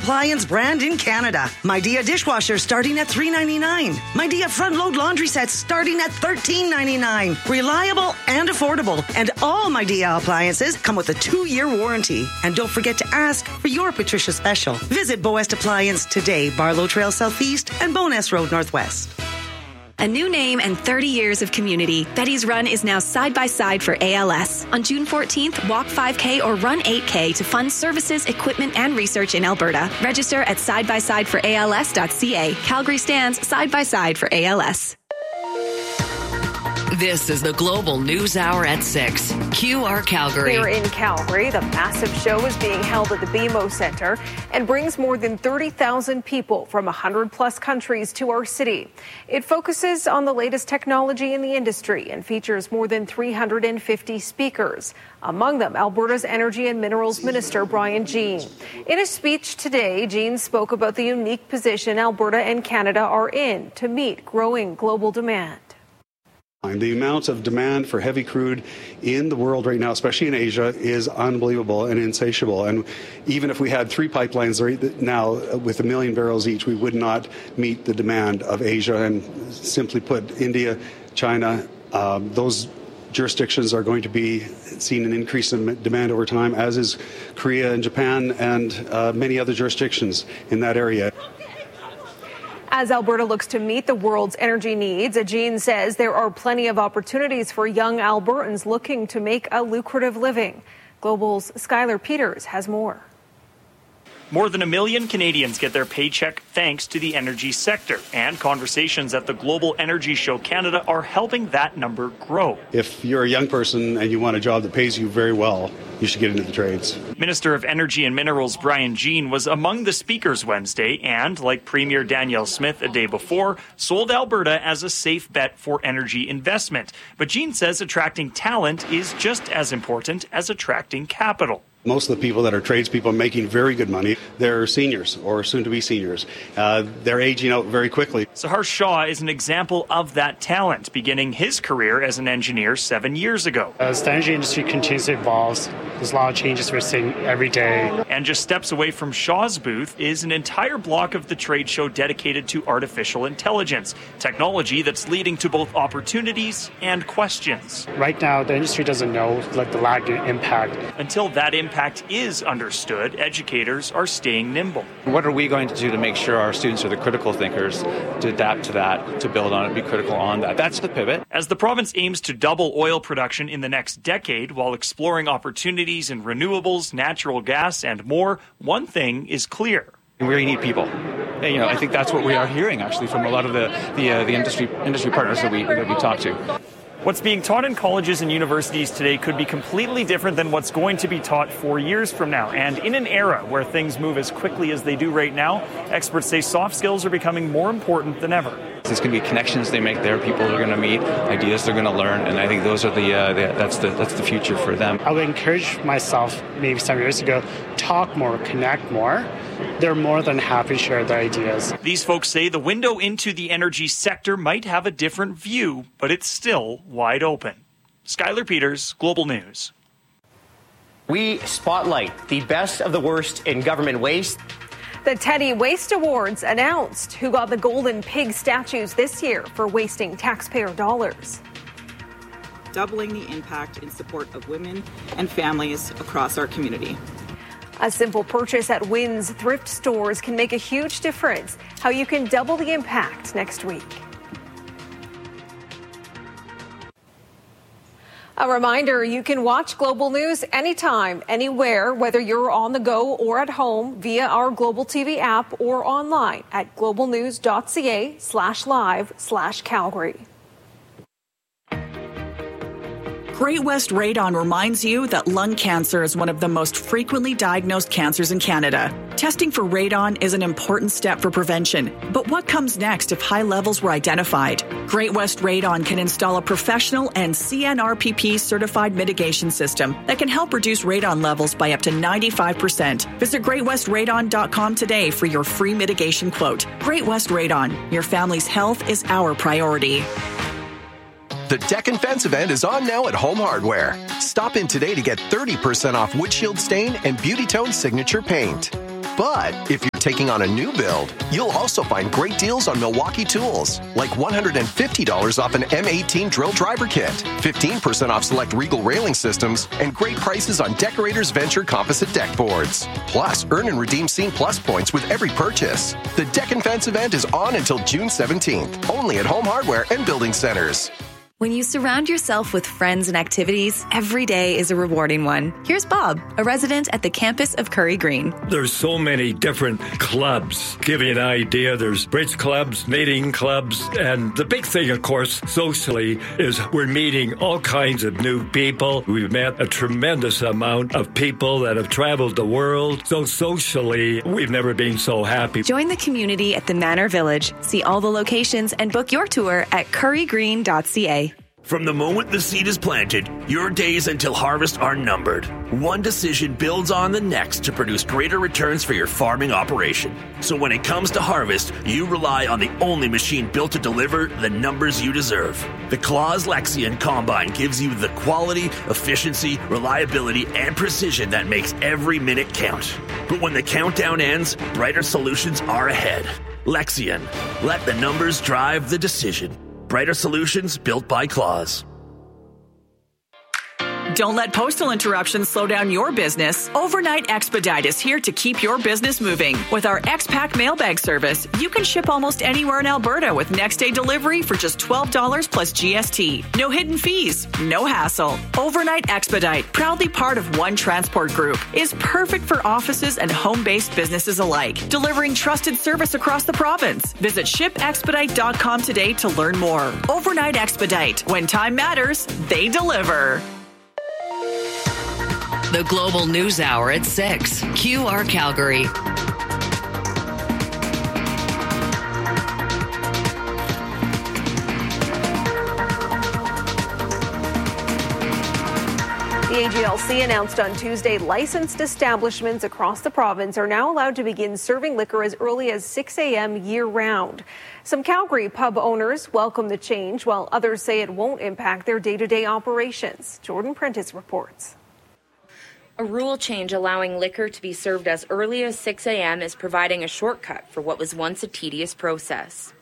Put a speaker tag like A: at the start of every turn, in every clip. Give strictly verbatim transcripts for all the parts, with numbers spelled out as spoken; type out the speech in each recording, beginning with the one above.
A: appliance brand in Canada. Midea dishwasher starting at three ninety-nine. Midea front load laundry sets starting at thirteen ninety-nine. Reliable and affordable. And all Midea appliances come with a two-year warranty. And don't forget to ask for your Patricia Special. Visit Boest Appliance today, Barlow Trail Southeast and Bowness Road Northwest.
B: A new name and thirty years of community. Betty's Run is now side by side for A L S. On June fourteenth, walk five K or run eight K to fund services, equipment, and research in Alberta. Register at side by side for A L S dot C A. Calgary stands side by side for A L S.
C: This is the Global News Hour at six. Q R Calgary.
D: Here in Calgary, the massive show is being held at the B M O Centre and brings more than thirty thousand people from one hundred plus countries to our city. It focuses on the latest technology in the industry and features more than three hundred fifty speakers. Among them, Alberta's Energy and Minerals Minister Brian Jean. In a speech today, Jean spoke about the unique position Alberta and Canada are in to meet growing global demand.
E: The amount of demand for heavy crude in the world right now, especially in Asia, is unbelievable and insatiable. And even if we had three pipelines right now with a million barrels each, we would not meet the demand of Asia. And simply put, India, China, um, those jurisdictions are going to be seeing an increase in demand over time, as is Korea and Japan and uh, many other jurisdictions in that area.
D: As Alberta looks to meet the world's energy needs, Jean says there are plenty of opportunities for young Albertans looking to make a lucrative living. Global's Skylar Peters has more.
F: More than a million Canadians get their paycheck thanks to the energy sector, and conversations at the Global Energy Show Canada are helping that number grow.
E: If you're a young person and you want a job that pays you very well, you should get into the trades.
F: Minister of Energy and Minerals Brian Jean was among the speakers Wednesday and, like Premier Danielle Smith a day before, sold Alberta as a safe bet for energy investment. But Jean says attracting talent is just as important as attracting capital.
E: Most of the people that are tradespeople making very good money, they're seniors or soon-to-be seniors. Uh, they're aging out very quickly.
F: Sahar Shah is an example of that talent, beginning his career as an engineer seven years ago.
G: As the energy industry continues to evolve, there's a lot of changes we're seeing every day.
F: And just steps away from Shah's booth is an entire block of the trade show dedicated to artificial intelligence, technology that's leading to both opportunities and questions.
G: Right now, the industry doesn't know like the lagging impact.
F: Until that impact Impact is understood, educators are staying nimble.
H: What are we going to do to make sure our students are the critical thinkers, to adapt to that, to build on it, be critical on that? That's the pivot.
F: As the province aims to double oil production in the next decade while exploring opportunities in renewables, natural gas, and more, one thing is clear.
H: We really need people. And, you know, I think that's what we are hearing actually from a lot of the the, uh, the industry industry partners that we that we talk to.
F: What's being taught in colleges and universities today could be completely different than what's going to be taught four years from now. And in an era where things move as quickly as they do right now, experts say soft skills are becoming more important than ever.
H: There's going to be connections they make there, people they're going to meet, ideas they're going to learn, and I think those are the, uh, the that's the that's the future for them.
G: I would encourage myself maybe some years ago, talk more, connect more. They're more than happy to share their ideas.
F: These folks say the window into the energy sector might have a different view, but it's still wide open. Skylar Peters, Global News.
I: We spotlight the best of the worst in government waste.
D: The Teddy Waste Awards announced who got the Golden Pig statues this year for wasting taxpayer dollars.
J: Doubling the impact in support of women and families across our community.
D: A simple purchase at Wynn's thrift stores can make a huge difference. How you can double the impact next week. A reminder, you can watch Global News anytime, anywhere, whether you're on the go or at home via our Global T V app or online at globalnews.ca slash live slash Calgary.
K: Great West Radon reminds you that lung cancer is one of the most frequently diagnosed cancers in Canada. Testing for radon is an important step for prevention. But what comes next if high levels were identified? Great West Radon can install a professional and C N R P P certified mitigation system that can help reduce radon levels by up to ninety-five percent. Visit great west radon dot com today for your free mitigation quote. Great West Radon, your family's health is our priority.
L: The Deck and Fence event is on now at Home Hardware. Stop in today to get thirty percent off windshield stain and Beauty Tone signature paint. But if you're taking on a new build, you'll also find great deals on Milwaukee tools, like one hundred fifty dollars off an M eighteen drill driver kit, fifteen percent off select Regal railing systems, and great prices on Decorators Venture composite deck boards. Plus, earn and redeem Scene Plus points with every purchase. The Deck and Fence event is on until June seventeenth, only at Home Hardware and Building Centers.
B: When you surround yourself with friends and activities, every day is a rewarding one. Here's Bob, a resident at the campus of Curry Green.
M: There's so many different clubs. Give you an idea, there's bridge clubs, knitting clubs, and the big thing, of course, socially, is we're meeting all kinds of new people. We've met a tremendous amount of people that have traveled the world. So socially, we've never been so happy.
B: Join the community at the Manor Village. See all the locations and book your tour at curry green dot c a.
N: From the moment the seed is planted, your days until harvest are numbered. One decision builds on the next to produce greater returns for your farming operation. So when it comes to harvest, you rely on the only machine built to deliver the numbers you deserve. The Claas Lexion Combine gives you the quality, efficiency, reliability, and precision that makes every minute count. But when the countdown ends, brighter solutions are ahead. Lexion. Let the numbers drive the decision. Brighter solutions built by Claas.
K: Don't let postal interruptions slow down your business. Overnight Expedite is here to keep your business moving. With our X-Pack mailbag service, you can ship almost anywhere in Alberta with next-day delivery for just twelve dollars plus G S T. No hidden fees, no hassle. Overnight Expedite, proudly part of One Transport Group, is perfect for offices and home-based businesses alike, delivering trusted service across the province. Visit ship expedite dot com today to learn more. Overnight Expedite. When time matters, they deliver.
C: The Global News Hour at six. Q R Calgary.
D: The A G L C announced on Tuesday licensed establishments across the province are now allowed to begin serving liquor as early as six a.m. year-round. Some Calgary pub owners welcome the change, while others say it won't impact their day-to-day operations. Jordan Prentice reports.
O: A rule change allowing liquor to be served as early as six a.m. is providing a shortcut for what was once a tedious process.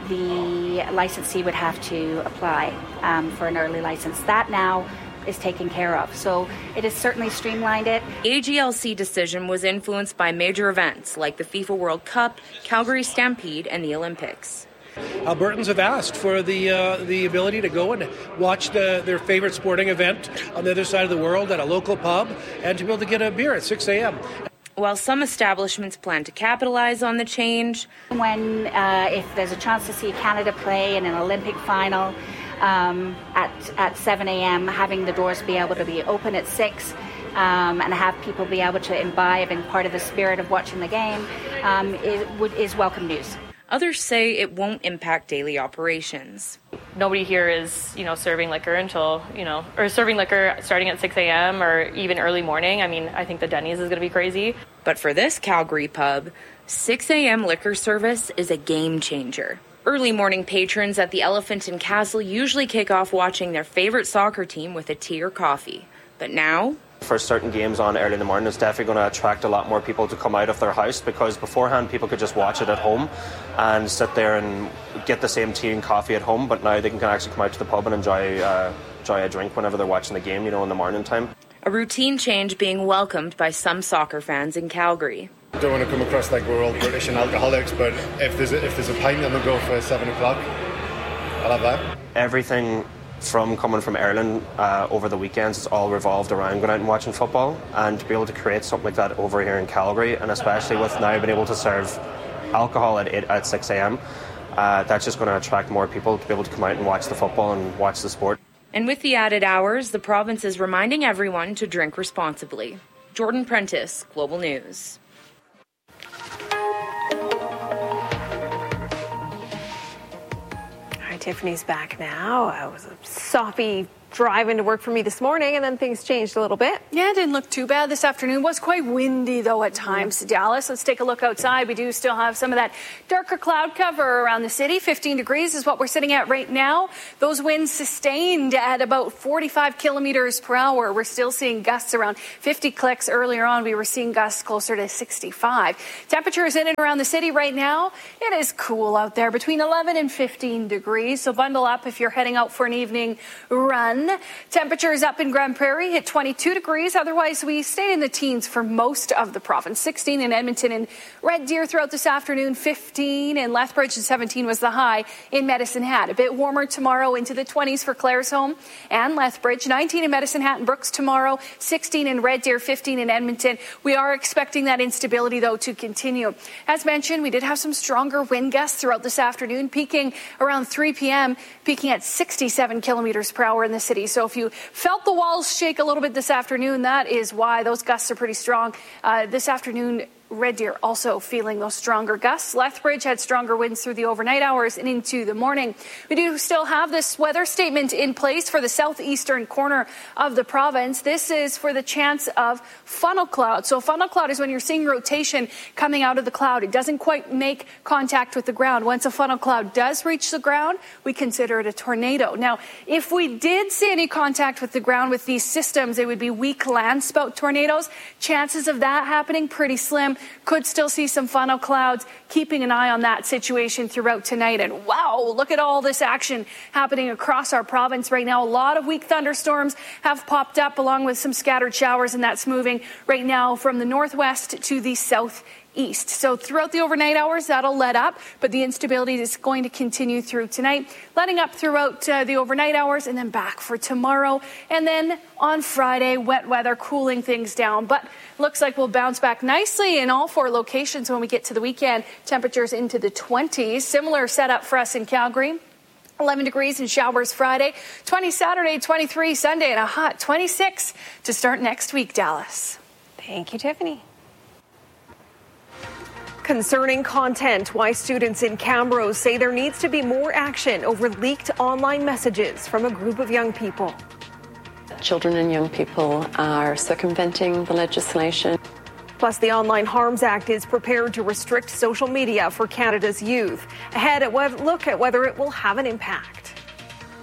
P: The licensee would have to apply um, for an early license. That now is taken care of. So it has certainly streamlined it.
O: A G L C decision was influenced by major events like the FIFA World Cup, Calgary Stampede, and the Olympics.
Q: Albertans have asked for the uh, the ability to go and watch the, their favorite sporting event on the other side of the world at a local pub and to be able to get a beer at six a.m.
O: While some establishments plan to capitalize on the change.
P: When, uh, if there's a chance to see Canada play in an Olympic final um, at, at seven a.m., having the doors be able to be open at six um, and have people be able to imbibe in part of the spirit of watching the game um, is, is welcome news.
O: Others say it won't impact daily operations.
R: Nobody here is, you know, serving liquor until, you know, or serving liquor starting at six a.m. or even early morning. I mean, I think the Denny's is going to be crazy.
O: But for this Calgary pub, six a.m. liquor service is a game changer. Early morning patrons at the Elephant and Castle usually kick off watching their favorite soccer team with a tea or coffee. But now,
S: for certain games on early in the morning, it's definitely going to attract a lot more people to come out of their house, because beforehand people could just watch it at home and sit there and get the same tea and coffee at home, but now they can actually come out to the pub and enjoy uh, enjoy a drink whenever they're watching the game, you know, in the morning time.
O: A routine change being welcomed by some soccer fans in Calgary.
T: I don't want to come across like we're all British and alcoholics, but if there's a, if there's a pint on the go for seven o'clock, I'll have that.
S: Everything from coming from Ireland uh, over the weekends, it's all revolved around going out and watching football, and to be able to create something like that over here in Calgary, and especially with now being able to serve alcohol at eight, at six a.m., uh, that's just going to attract more people to be able to come out and watch the football and watch the sport.
O: And with the added hours, the province is reminding everyone to drink responsibly. Jordan Prentice, Global News.
D: Tiffany's back now. It was a soppy drive into work for me this morning, and then things changed a little bit.
U: Yeah, it didn't look too bad this afternoon. It was quite windy, though, at times, mm-hmm. Dallas. Let's take a look outside. We do still have some of that darker cloud cover around the city. fifteen degrees is what we're sitting at right now. Those winds sustained at about forty-five kilometers per hour. We're still seeing gusts around fifty clicks. Earlier on, we were seeing gusts closer to sixty-five. Temperatures in and around the city right now, it is cool out there, between eleven and fifteen degrees. So bundle up if you're heading out for an evening run. Temperatures up in Grand Prairie hit twenty-two degrees. Otherwise, we stayed in the teens for most of the province. sixteen in Edmonton and Red Deer throughout this afternoon. fifteen in Lethbridge and seventeen was the high in Medicine Hat. A bit warmer tomorrow into the twenties for Claresholm and Lethbridge. nineteen in Medicine Hat and Brooks tomorrow. sixteen in Red Deer, fifteen in Edmonton. We are expecting that instability, though, to continue. As mentioned, we did have some stronger wind gusts throughout this afternoon, peaking around three p.m., peaking at sixty-seven kilometers per hour in the city. So if you felt the walls shake a little bit this afternoon, that is why those gusts are pretty strong. Uh, this afternoon, Red Deer also feeling those stronger gusts. Lethbridge had stronger winds through the overnight hours and into the morning. We do still have this weather statement in place for the southeastern corner of the province. This is for the chance of funnel cloud. So funnel cloud is when you're seeing rotation coming out of the cloud. It doesn't quite make contact with the ground. Once a funnel cloud does reach the ground, we consider it a tornado. Now, if we did see any contact with the ground with these systems, it would be weak land spout tornadoes. Chances of that happening pretty slim. Could still see some funnel clouds. Keeping an eye on that situation throughout tonight. And wow, look at all this action happening across our province right now. A lot of weak thunderstorms have popped up along with some scattered showers, and that's moving right now from the northwest to the southeast. East. So throughout the overnight hours, that'll let up, but the instability is going to continue through tonight, letting up throughout uh, the overnight hours and then back for tomorrow. And then on Friday, wet weather cooling things down, but looks like we'll bounce back nicely in all four locations when we get to the weekend. Temperatures into the twenties. Similar setup for us in Calgary. eleven degrees and showers Friday, twenty Saturday, twenty-three Sunday, and a hot twenty-six to start next week, Dallas.
D: Thank you, Tiffany. Concerning content, why students in Camrose say there needs to be more action over leaked online messages from a group of young people.
V: Children and young people are circumventing the legislation.
D: Plus, the Online Harms Act is prepared to restrict social media for Canada's youth. Ahead, a look at whether it will have an impact.